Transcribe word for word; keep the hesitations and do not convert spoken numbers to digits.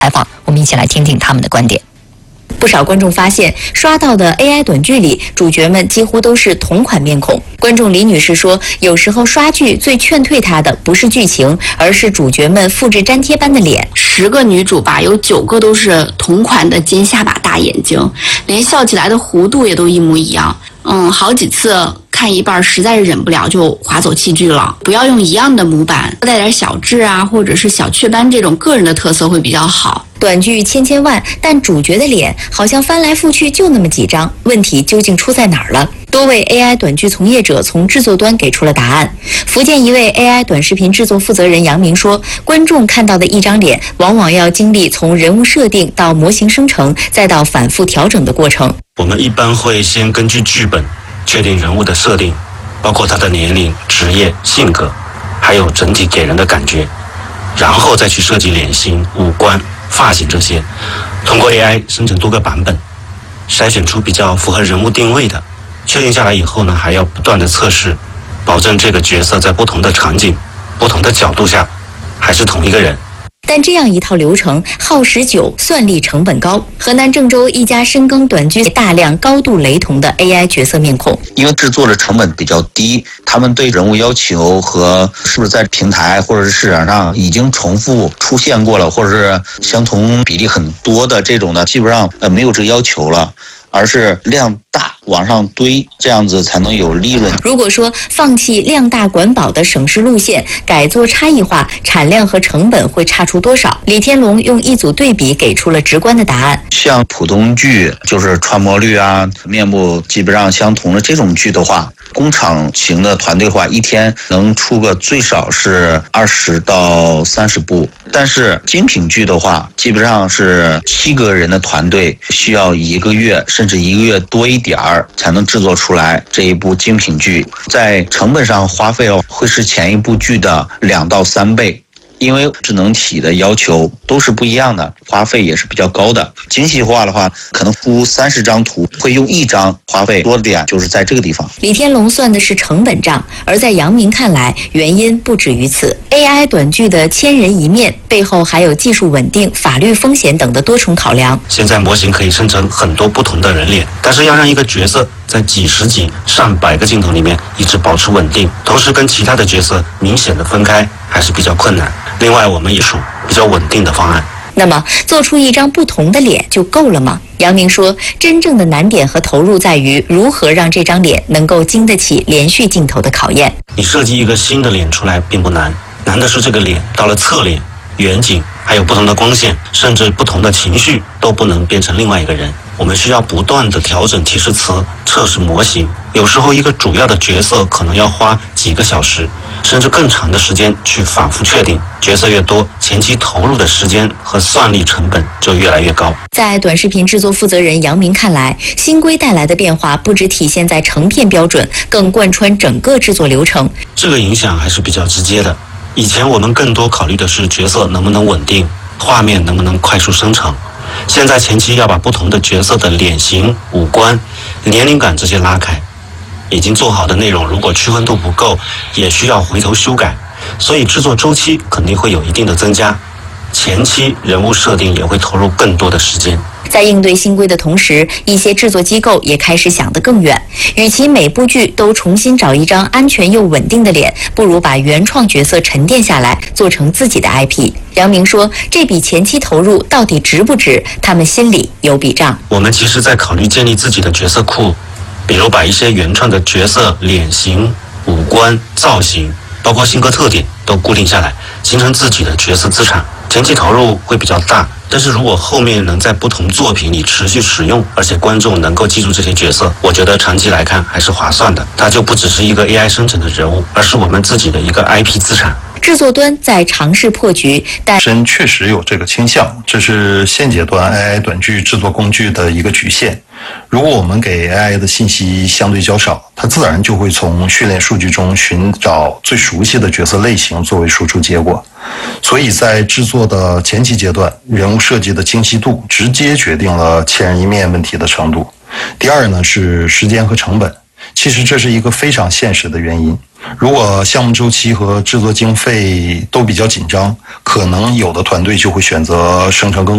采访，我们一起来听听他们的观点。不少观众发现，刷到的 A I 短剧里，主角们几乎都是同款面孔。观众李女士说，有时候刷剧最劝退她的不是剧情，而是主角们复制粘贴般的脸。 十个女主吧，有九个都是同款的尖下巴、大眼睛，连笑起来的弧度也都一模一样。嗯，好几次看一半实在是忍不了，就划走弃剧了。不要用一样的模板，带点小痣啊，或者是小雀斑这种个人的特色会比较好。 短剧千千万，但主角的脸好像翻来覆去就那么几张，问题究竟出在哪儿了？多位 A I 短剧从业者从制作端给出了答案。福建一位 A I 短视频制作负责人杨明说，观众看到的一张脸，往往要经历从人物设定到模型生成，再到反复调整的过程。 我们一般会先根据剧本确定人物的设定，包括他的年龄、职业、性格，还有整体给人的感觉，然后再去设计脸型、五官、发型这些，通过 A I 生成多个版本，筛选出比较符合人物定位的。确定下来以后呢，还要不断的测试，保证这个角色在不同的场景、不同的角度下还是同一个人。 但这样一套流程耗时久，算力成本高。河南郑州一家深耕短剧大量高度雷同的 A I 角色面孔， 因为制作的成本比较低，他们对人物要求和是不是在平台或者是市场上已经重复出现过了，或者是相同比例很多的这种呢，基本上呃没有这个要求了，而是量大往上堆，这样子才能有利润。 如果说放弃量大管饱的省事路线，改做差异化，产量和成本会差出多少？李天龙用一组对比给出了直观的答案。 像普通剧，就是传播率啊、面部基本上相同的这种剧的话，工厂型的团队的话，一天能出个最少是二十到三十部。但是精品剧的话，基本上是七个人的团队，需要一个月甚至一个月多一点儿才能制作出来这一部精品剧，在成本上花费哦会是前一部剧的两到三倍。因为智能体的要求都是不一样的，花费也是比较高的。精细化的话，可能出三十张图，会用一张，花费多的点就是在这个地方。 李天龙算的是成本账，而在杨明看来，原因不止于此。A I 短剧的千人一面背后还有技术稳定、法律风险等的多重考量。 现在模型可以生成很多不同的人脸，但是要让一个角色在几十几、上百个镜头里面一直保持稳定，同时跟其他的角色明显的分开，还是比较困难。另外，我们也属比较稳定的方案。 那么，做出一张不同的脸就够了吗？杨明说，真正的难点和投入在于如何让这张脸能够经得起连续镜头的考验。 你设计一个新的脸出来并不难，难的是这个脸到了侧脸、远景，还有不同的光线，甚至不同的情绪都不能变成另外一个人。我们需要不断的调整提示词，测试模型。有时候一个主要的角色可能要花几个小时，甚至更长的时间去反复确定。角色越多，前期投入的时间和算力成本就越来越高。 在短视频制作负责人杨明看来，新规带来的变化不只体现在成片标准，更贯穿整个制作流程。 这个影响还是比较直接的。以前我们更多考虑的是角色能不能稳定，画面能不能快速生成。现在前期要把不同的角色的脸型、五官、年龄感这些拉开，已经做好的内容如果区分度不够，也需要回头修改，所以制作周期肯定会有一定的增加，前期人物设定也会投入更多的时间。 在应对新规的同时，一些制作机构也开始想得更远，与其每部剧都重新找一张安全又稳定的脸，不如把原创角色沉淀下来，做成自己的 I P。杨明说，这笔前期投入到底值不值，他们心里有笔账。 我们其实在考虑建立自己的角色库，比如把一些原创的角色脸型、五官、造型，包括性格特点都固定下来，形成自己的角色资产。前期投入会比较大，但是如果后面能在不同作品里持续使用，而且观众能够记住这些角色，我觉得长期来看还是划算的。它就不只是一个 A I 生成的人物，而是我们自己的一个 I P 资产。 制作端在尝试破局，但真确实有这个倾向，这是现阶段 A I 短剧制作工具的一个局限。如果我们给 A I 的信息相对较少，它自然就会从训练数据中寻找最熟悉的角色类型作为输出结果。所以在制作的前期阶段，人物设计的精细度直接决定了千人一面问题的程度。第二呢是时间和成本。 其实这是一个非常现实的原因。如果项目周期和制作经费都比较紧张，可能有的团队就会选择生成更